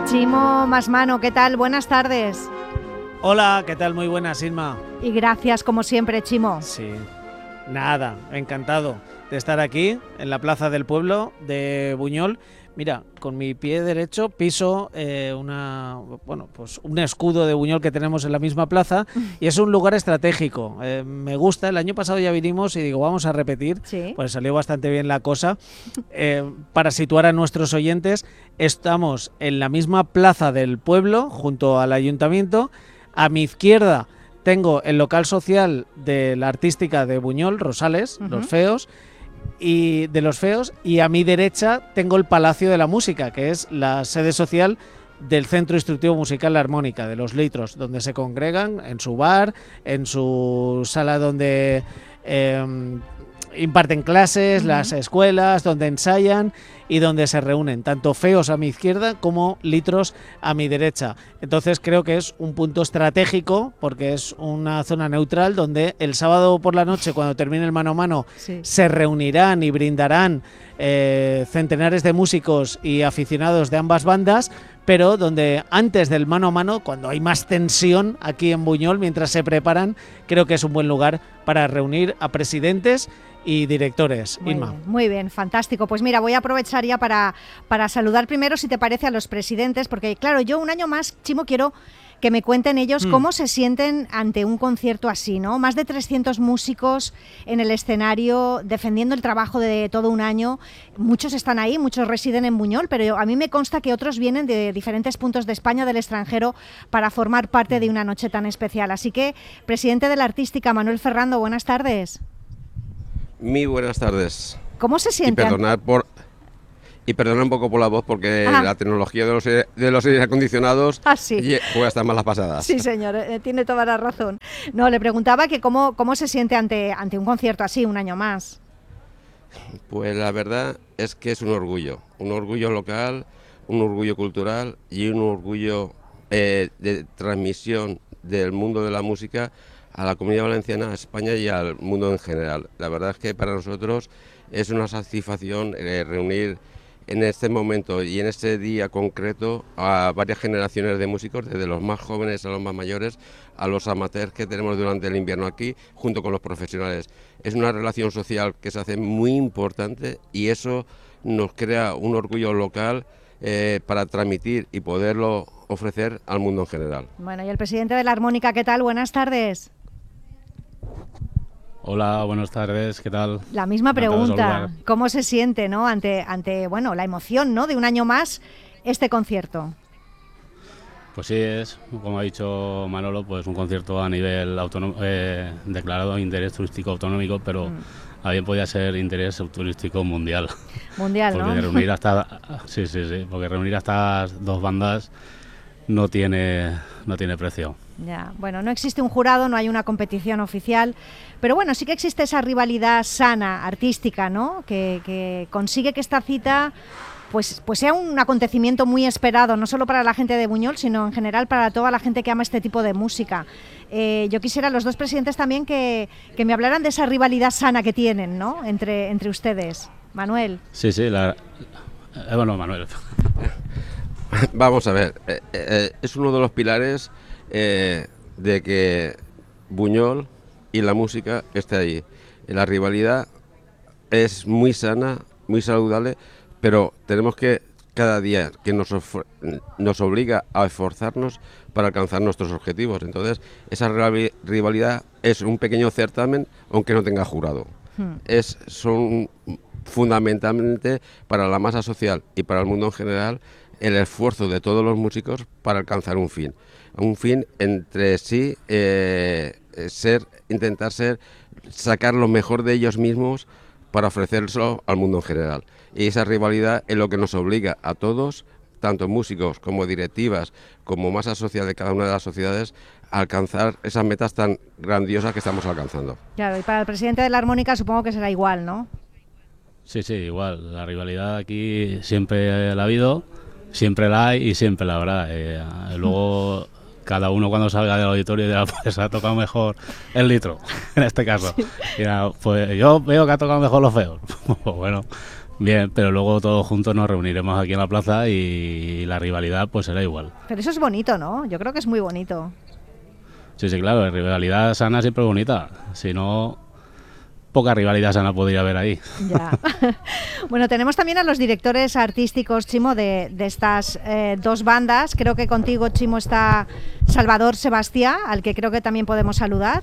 Chimo Masmano, ¿qué tal? Buenas tardes. Hola, ¿qué tal? Muy buenas, Irma. Y gracias, como siempre, Chimo. Sí, nada, encantado de estar aquí, en la Plaza del Pueblo de Buñol. Mira, con mi pie derecho piso un escudo de Buñol que tenemos en la misma plaza y es un lugar estratégico. Me gusta, el año pasado ya vinimos y digo, vamos a repetir, ¿sí? Pues salió bastante bien la cosa. Para situar a nuestros oyentes, estamos en la misma Plaza del Pueblo, junto al Ayuntamiento. A mi izquierda tengo el local social de la artística de Buñol, Rosales, Los Feos, y a mi derecha tengo el Palacio de la Música, que es la sede social del Centro Instructivo Musical La Armónica, de Los Litros, donde se congregan en su bar, en su sala donde imparten clases, las escuelas, donde ensayan y donde se reúnen, tanto Feos a mi izquierda como Litros a mi derecha. Entonces creo que es un punto estratégico porque es una zona neutral donde el sábado por la noche, cuando termine el mano a mano, se reunirán y brindarán centenares de músicos y aficionados de ambas bandas, pero donde antes del mano a mano, cuando hay más tensión aquí en Buñol, mientras se preparan, creo que es un buen lugar para reunir a presidentes y directores. Irma. Muy bien, fantástico. Pues mira, voy a aprovechar ya para saludar primero, si te parece, a los presidentes, porque claro, yo un año más, Chimo, quiero que me cuenten ellos cómo se sienten ante un concierto así, ¿no? Más de 300 músicos en el escenario defendiendo el trabajo de todo un año. Muchos están ahí, muchos residen en Buñol, pero a mí me consta que otros vienen de diferentes puntos de España, del extranjero, para formar parte de una noche tan especial. Así que, presidente de la Artística, Manuel Ferrando, buenas tardes. Muy buenas tardes. ¿Cómo se siente? Y perdonar un poco por la voz porque la tecnología de los aire acondicionados puede estar malas pasadas. Sí, señor, tiene toda la razón. No, le preguntaba que cómo se siente ante un concierto así, un año más. Pues la verdad es que es un orgullo local, un orgullo cultural y un orgullo de transmisión del mundo de la música a la Comunidad Valenciana, a España y al mundo en general. La verdad es que para nosotros es una satisfacción reunir en este momento y en este día concreto a varias generaciones de músicos, desde los más jóvenes a los más mayores, a los amateurs que tenemos durante el invierno aquí, junto con los profesionales. Es una relación social que se hace muy importante y eso nos crea un orgullo local para transmitir y poderlo ofrecer al mundo en general. Bueno, y el presidente de la Armónica, ¿qué tal? Buenas tardes. Hola, buenas tardes, ¿qué tal? La misma pregunta, ¿cómo se siente, ¿no? ante la emoción, ¿no?, de un año más este concierto? Pues sí, es, como ha dicho Manolo, pues un concierto a nivel declarado de interés turístico autonómico, pero bien podía ser interés turístico mundial. Mundial, porque ¿no? Reunir porque reunir a estas dos bandas no tiene precio. Ya, bueno, no existe un jurado, no hay una competición oficial, pero bueno, sí que existe esa rivalidad sana, artística, ¿no?, que consigue que esta cita pues sea un acontecimiento muy esperado, no solo para la gente de Buñol, sino en general para toda la gente que ama este tipo de música. Yo quisiera, los dos presidentes también, que me hablaran de esa rivalidad sana que tienen, ¿no?, entre ustedes. Manuel. Sí, bueno, Manuel. Vamos a ver, es uno de los pilares de que Buñol y la música esté ahí. La rivalidad es muy sana, muy saludable, pero tenemos que cada día que nos obliga a esforzarnos para alcanzar nuestros objetivos. Entonces, esa rivalidad es un pequeño certamen, aunque no tenga jurado. Son fundamentalmente para la masa social y para el mundo en general el esfuerzo de todos los músicos para alcanzar un fin entre sí, intentar sacar lo mejor de ellos mismos para ofrecérselo al mundo en general. Y esa rivalidad es lo que nos obliga a todos, tanto músicos como directivas, como masa social de cada una de las sociedades, a alcanzar esas metas tan grandiosas que estamos alcanzando. Claro, y para el presidente de la Armónica supongo que será igual, ¿no? Sí, igual. La rivalidad aquí siempre la ha habido, siempre la hay y siempre la habrá. Luego cada uno cuando salga del auditorio dirá, pues ha tocado mejor el Litro, en este caso. Sí. Dirá, pues yo veo que ha tocado mejor Los Feos. Bueno, bien, pero luego todos juntos nos reuniremos aquí en la plaza y la rivalidad pues será igual. Pero eso es bonito, ¿no? Yo creo que es muy bonito. Sí, sí, claro, la rivalidad sana siempre es bonita, si no, poca rivalidad sana podría haber ahí. Ya. Bueno, tenemos también a los directores artísticos, Chimo, de estas dos bandas. Creo que contigo, Chimo, está Salvador Sebastià, al que creo que también podemos saludar.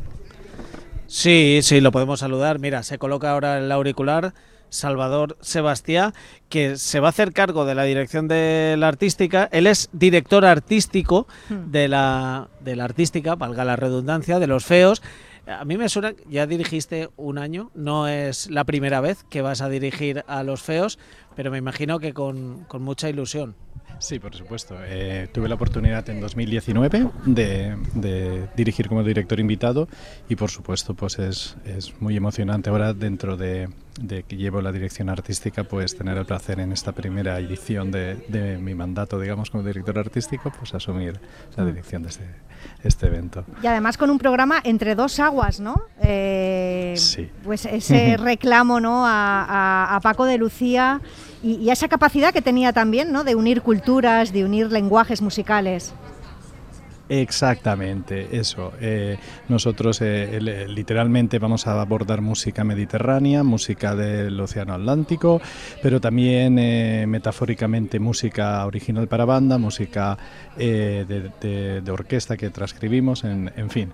Sí, lo podemos saludar. Mira, se coloca ahora el auricular Salvador Sebastià, que se va a hacer cargo de la dirección de la artística. Él es director artístico de la artística, valga la redundancia, de Los Feos. A mí me suena, ya dirigiste un año, no es la primera vez que vas a dirigir a Los Feos, pero me imagino que con mucha ilusión. Sí, por supuesto. Tuve la oportunidad en 2019 de dirigir como director invitado y por supuesto pues es muy emocionante ahora dentro de que llevo la dirección artística, pues tener el placer en esta primera edición de mi mandato, digamos, como director artístico, pues asumir la dirección de este evento. Y además con un programa entre dos aguas, ¿no? Sí. Pues ese reclamo, ¿no? a Paco de Lucía y a esa capacidad que tenía también, ¿no? De unir culturas, de unir lenguajes musicales. Exactamente, eso. Nosotros literalmente vamos a abordar música mediterránea, música del Océano Atlántico, pero también metafóricamente música original para banda, música de orquesta que transcribimos, en fin.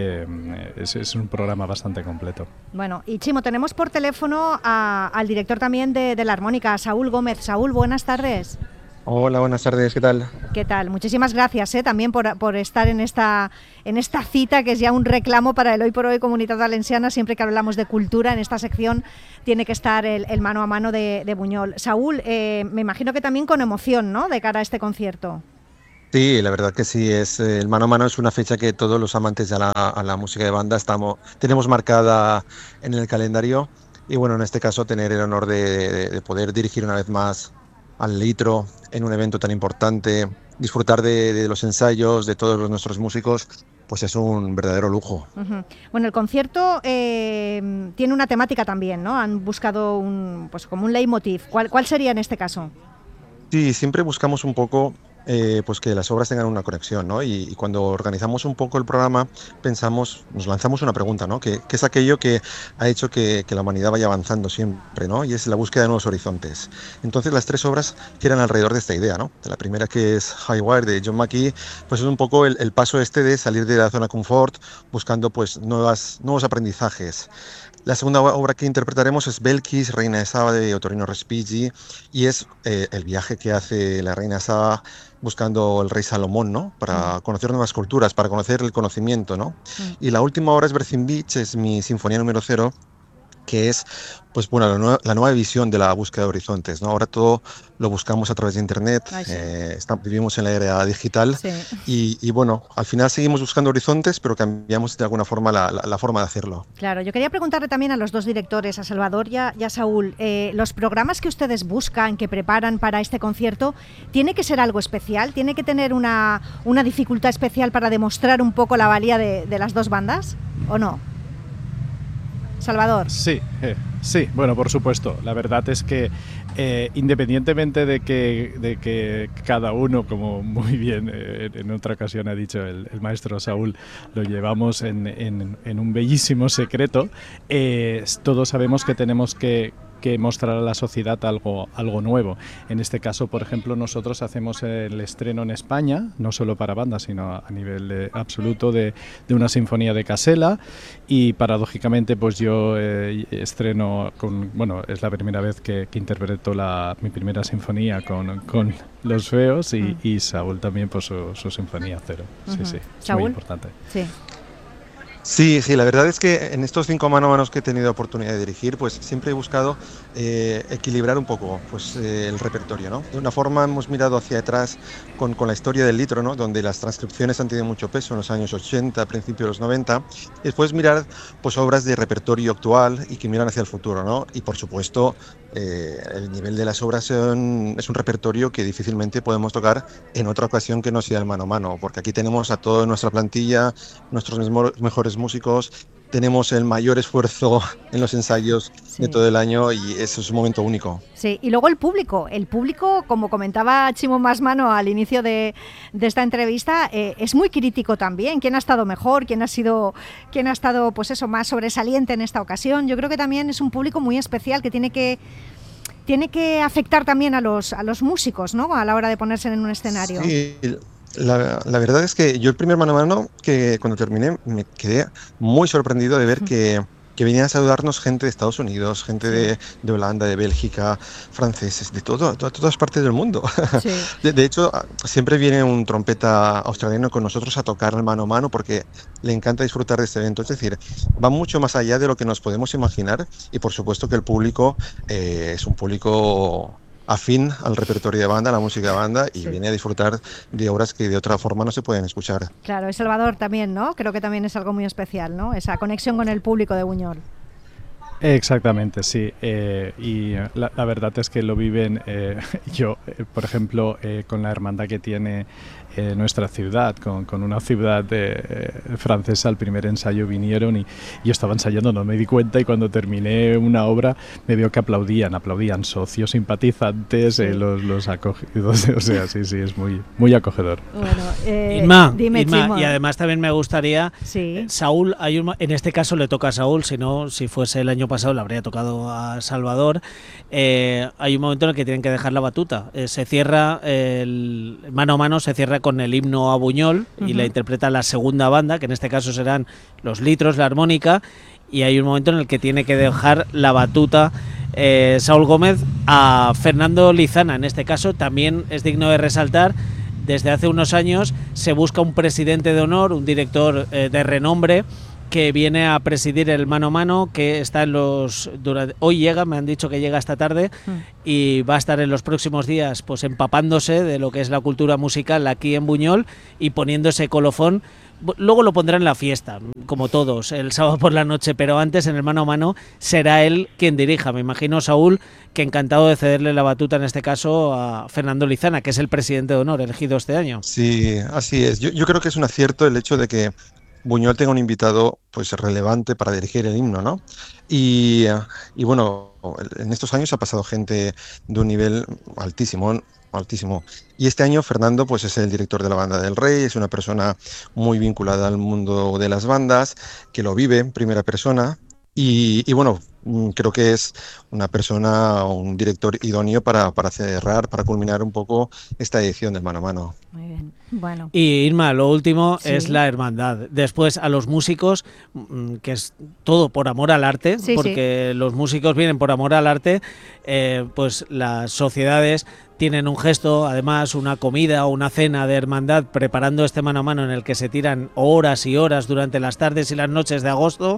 Es un programa bastante completo. Bueno, y Chimo, tenemos por teléfono al director también de la armónica, Saúl Gómez. Saúl, buenas tardes. Hola, buenas tardes, ¿qué tal? ¿Qué tal? Muchísimas gracias también por estar en esta cita, que es ya un reclamo para el Hoy por Hoy Comunitat Valenciana. Siempre que hablamos de cultura, en esta sección tiene que estar el mano a mano de Buñol. Saúl, me imagino que también con emoción, ¿no?, de cara a este concierto. Sí, la verdad que sí, el mano a mano es una fecha que todos los amantes de a la música de banda tenemos marcada en el calendario y bueno, en este caso tener el honor de poder dirigir una vez más al Litro en un evento tan importante, disfrutar de los ensayos, de todos nuestros músicos, pues es un verdadero lujo. Uh-huh. Bueno, el concierto tiene una temática también, ¿no? Han buscado pues como un leitmotiv. ¿Cuál sería en este caso? Sí, siempre buscamos un poco pues que las obras tengan una conexión, ¿no? Y cuando organizamos un poco el programa, nos lanzamos una pregunta, ¿no? ¿Qué es aquello que ha hecho que la humanidad vaya avanzando siempre, ¿no? Y es la búsqueda de nuevos horizontes. Entonces las tres obras giran alrededor de esta idea, ¿no? La primera, que es High Wire, de John Mackey, pues es un poco el paso de salir de la zona de confort, buscando pues nuevos aprendizajes. La segunda obra que interpretaremos es Belkis, Reina de Saba, de Ottorino Respighi, y es el viaje que hace la Reina de Saba buscando el rey Salomón, ¿no? Para conocer nuevas culturas, para conocer el conocimiento, ¿no? Y la última obra es Berthin Beach, es mi sinfonía número 0, que es pues bueno, la nueva visión de la búsqueda de horizontes, ¿no? Ahora todo lo buscamos a través de internet, vivimos en la era digital, y bueno, al final seguimos buscando horizontes, pero cambiamos de alguna forma la forma de hacerlo. Claro, yo quería preguntarle también a los dos directores, a Salvador y a Saúl, los programas que ustedes buscan, que preparan para este concierto, ¿tiene que ser algo especial? ¿Tiene que tener una dificultad especial para demostrar un poco la valía de las dos bandas o no? Salvador. Sí, bueno, por supuesto. La verdad es que independientemente de que cada uno, como muy bien en otra ocasión ha dicho el maestro Saúl, lo llevamos en un bellísimo secreto, todos sabemos que tenemos que mostrar a la sociedad algo nuevo. En este caso, por ejemplo, nosotros hacemos el estreno en España, no solo para bandas, sino a nivel absoluto de una sinfonía de Casella, y paradójicamente pues yo estreno es la primera vez que interpreto mi primera sinfonía con Los Feos, y Saúl también por su sinfonía 0. Sí, sí, es ¿Saúl? muy importante. Sí. Sí, la verdad es que en estos 5 mano a manos que he tenido oportunidad de dirigir, pues siempre he buscado equilibrar un poco pues, el repertorio, ¿no? De una forma hemos mirado hacia atrás con la historia del Litro, ¿no? Donde las transcripciones han tenido mucho peso en los años 80, principios de los 90, y después mirar pues, obras de repertorio actual y que miran hacia el futuro, ¿no? Y por supuesto el nivel de las obras es un repertorio que difícilmente podemos tocar en otra ocasión que no sea el mano a mano, porque aquí tenemos a toda nuestra plantilla, nuestros mejores músicos, tenemos el mayor esfuerzo en los ensayos Sí. de todo el año y eso es un momento único. Sí, y luego el público, como comentaba Chimo Masmano al inicio de esta entrevista, es muy crítico también. ¿Quién ha estado mejor? ¿Quién ha estado, pues eso, más sobresaliente en esta ocasión? Yo creo que también es un público muy especial que tiene que afectar también a los músicos, ¿no? A la hora de ponerse en un escenario. Sí, la verdad es que yo el primer mano a mano, que cuando terminé, me quedé muy sorprendido de ver que venían a saludarnos gente de Estados Unidos, gente de Holanda, de Bélgica, franceses, de todas partes del mundo. Sí. De hecho, siempre viene un trompeta australiano con nosotros a tocar el mano a mano porque le encanta disfrutar de este evento. Es decir, va mucho más allá de lo que nos podemos imaginar y por supuesto que el público es un público afín al repertorio de banda, a la música de banda y viene a disfrutar de obras que de otra forma no se pueden escuchar. Claro, y Salvador también, ¿no? Creo que también es algo muy especial, ¿no? Esa conexión con el público de Buñol. Exactamente, sí. Y la verdad es que lo viven yo, por ejemplo, con la hermandad que tiene nuestra ciudad, con una ciudad francesa. Al primer ensayo vinieron y yo estaba ensayando, no me di cuenta, y cuando terminé una obra me veo que aplaudían socios, simpatizantes, los acogidos, o sea, sí, es muy acogedor. Bueno, Inma, dime, Chimo. y además también me gustaría, Sí. Saúl, en este caso le toca a Saúl, si fuese el año pasado le habría tocado a Salvador. Hay un momento en el que tienen que dejar la batuta. Se cierra el mano a mano, se cierra con el himno a Buñol y la interpreta la segunda banda, que en este caso serán los Litros, la armónica, y hay un momento en el que tiene que dejar la batuta Saúl Gómez a Fernando Lizana. En este caso también es digno de resaltar, desde hace unos años se busca un presidente de honor, un director de renombre, que viene a presidir el mano a mano, que está hoy llega, me han dicho que llega esta tarde y va a estar en los próximos días pues empapándose de lo que es la cultura musical aquí en Buñol y poniendo ese colofón. Luego lo pondrá en la fiesta, como todos, el sábado por la noche, pero antes en el mano a mano será él quien dirija. Me imagino, Saúl, que encantado de cederle la batuta en este caso a Fernando Lizana, que es el presidente de honor elegido este año. Sí, así es. Yo creo que es un acierto el hecho de que Buñol tenga un invitado pues relevante para dirigir el himno, ¿no? Y bueno, en estos años ha pasado gente de un nivel altísimo. Y este año Fernando pues es el director de la Banda del Rey, es una persona muy vinculada al mundo de las bandas, que lo vive en primera persona y bueno, creo que es una persona, un director idóneo para cerrar, para culminar un poco esta edición del mano a mano. Muy bien, bueno. Y Irma, lo último Sí. es la hermandad. Después a los músicos, que es todo por amor al arte, Sí, porque los músicos vienen por amor al arte, pues las sociedades tienen un gesto, además una comida o una cena de hermandad preparando este mano a mano en el que se tiran horas y horas durante las tardes y las noches de agosto.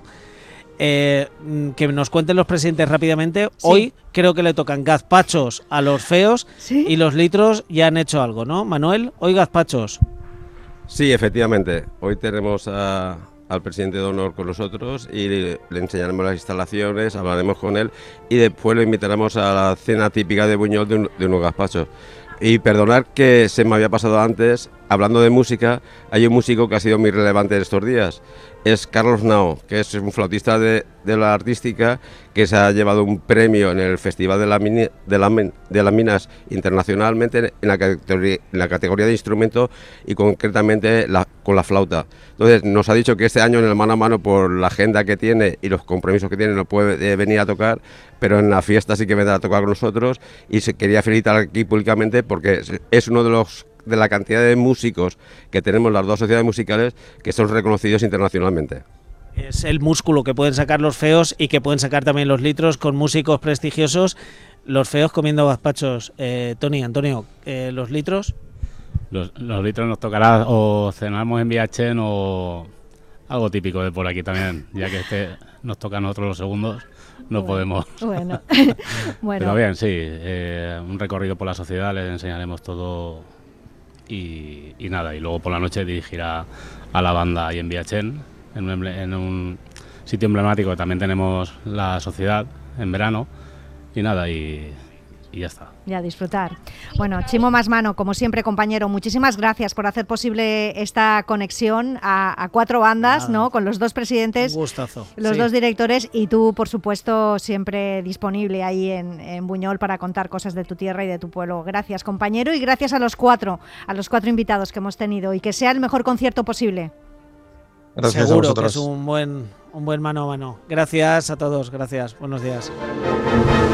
Que nos cuenten los presidentes rápidamente. Sí. Hoy creo que le tocan gazpachos a los feos. ¿Sí? Y los Litros ya han hecho algo, ¿no? Manuel, hoy gazpachos. Sí, efectivamente. Hoy tenemos al presidente de honor con nosotros y le enseñaremos las instalaciones, hablaremos con él y después lo invitaremos a la cena típica de Buñol de unos gazpachos. Y perdonar que se me había pasado antes, hablando de música, hay un músico que ha sido muy relevante en estos días. Es Carlos Nao, que es un flautista de la artística, que se ha llevado un premio en el Festival de las Minas internacionalmente en la categoría de instrumento y concretamente con la flauta. Entonces nos ha dicho que este año en el mano a mano, por la agenda que tiene y los compromisos que tiene, no puede venir a tocar, pero en la fiesta sí que vendrá a tocar con nosotros y se quería felicitar aquí públicamente porque es uno de la cantidad de músicos que tenemos las dos sociedades musicales que son reconocidos internacionalmente. Es el músculo que pueden sacar los feos y que pueden sacar también los Litros con músicos prestigiosos. Los feos comiendo gazpachos. Tony, Antonio, ¿los Litros? Los Litros nos tocará o cenamos en Viachen o algo típico de por aquí también, ya que nos toca a nosotros los segundos, no podemos. Bueno. Pero bien, sí, un recorrido por la sociedad, les enseñaremos todo y nada, y luego por la noche dirigirá a la banda ahí en Viachen, en un sitio emblemático que también tenemos la sociedad en verano, y nada, y ya está. Y a disfrutar. Bueno, Chimo Masmano, como siempre, compañero, muchísimas gracias por hacer posible esta conexión a 4 bandas, ¿no? Con los 2 presidentes, un gustazo. los 2 directores y tú, por supuesto, siempre disponible ahí en Buñol para contar cosas de tu tierra y de tu pueblo. Gracias, compañero, y gracias a los 4 invitados que hemos tenido y que sea el mejor concierto posible. Gracias Seguro a vosotros. que es un buen mano a mano. Gracias a todos, gracias. Buenos días.